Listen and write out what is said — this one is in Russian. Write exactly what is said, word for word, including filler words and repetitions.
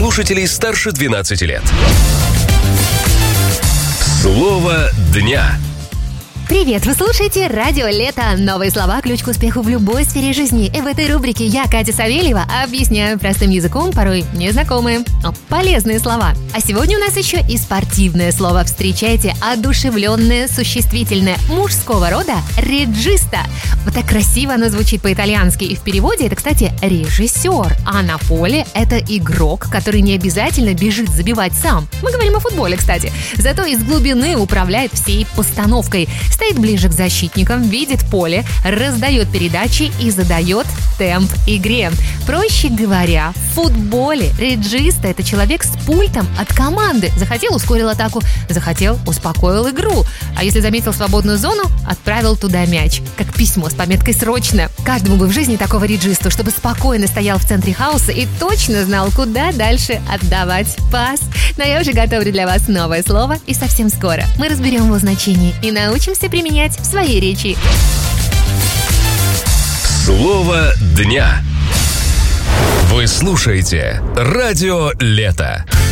слушателей старше двенадцати лет. Слово дня. Привет! Вы слушаете «Радио Лето». Новые слова – ключ к успеху в любой сфере жизни. И в этой рубрике я, Катя Савельева, объясняю простым языком порой незнакомые, но полезные слова. А сегодня у нас еще и спортивное слово. Встречайте одушевленное существительное мужского рода «реджиста». Вот так красиво оно звучит по-итальянски. И в переводе это, кстати, режиссер. А на поле это игрок, который не обязательно бежит забивать сам. Мы говорим о футболе, кстати. Зато из глубины управляет всей постановкой. Стоит ближе к защитникам, видит поле, раздает передачи и задает темп игре. Проще говоря, в футболе реджиста – это человек с пультом от команды. Захотел – ускорил атаку, захотел – успокоил игру. А если заметил свободную зону – отправил туда мяч. Как письмо с пометкой «Срочно». Каждому бы в жизни такого реджисту, чтобы спокойно стоял в центре хаоса и точно знал, куда дальше отдавать пас. Но я уже готовлю для вас новое слово, и совсем скоро мы разберем его значение и научимся применять в своей речи. Слово дня. Вы слушаете «Радио Лето».